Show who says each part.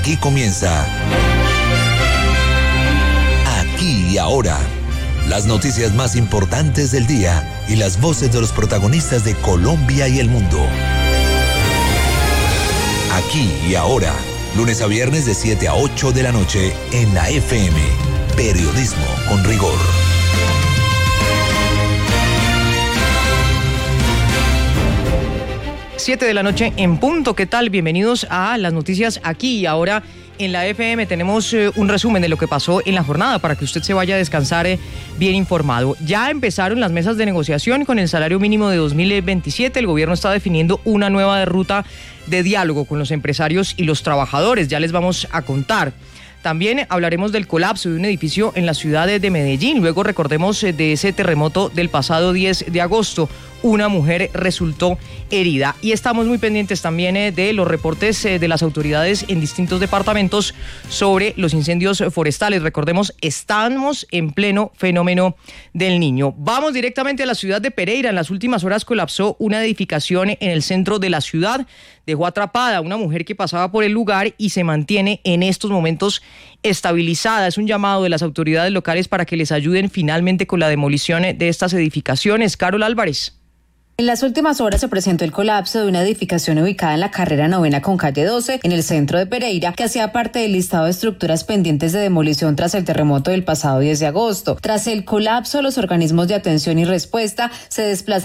Speaker 1: Aquí comienza Aquí y Ahora. Las noticias más importantes del día y las voces de los protagonistas de Colombia y el mundo. Aquí y Ahora, lunes a viernes de 7 a 8 de la noche en la FM. Periodismo con rigor.
Speaker 2: 7 de la noche en punto. ¿Qué tal? Bienvenidos a las noticias Aquí y Ahora en la FM. Tenemos un resumen de lo que pasó en la jornada para que usted se vaya a descansar bien informado. Ya empezaron las mesas de negociación con el salario mínimo de 2027. El gobierno está definiendo una nueva ruta de diálogo con los empresarios y los trabajadores. Ya les vamos a contar. También hablaremos del colapso de un edificio en la ciudad de Medellín. Luego recordemos de ese terremoto del pasado 10 de agosto. Una mujer resultó herida. Y estamos muy pendientes también de los reportes de las autoridades en distintos departamentos sobre los incendios forestales. Recordemos, estamos en pleno fenómeno del Niño. Vamos directamente a la ciudad de Pereira. En las últimas horas colapsó una edificación en el centro de la ciudad. Dejó atrapada a una mujer que pasaba por el lugar y se mantiene en estos momentos estabilizada. Es un llamado de las autoridades locales para que les ayuden finalmente con la demolición de estas edificaciones. Carol Álvarez.
Speaker 3: En las últimas horas se presentó el colapso de una edificación ubicada en la carrera 9 con calle 12, en el centro de Pereira, que hacía parte del listado de estructuras pendientes de demolición tras el terremoto del pasado 10 de agosto. Tras el colapso, los organismos de atención y respuesta se desplazaron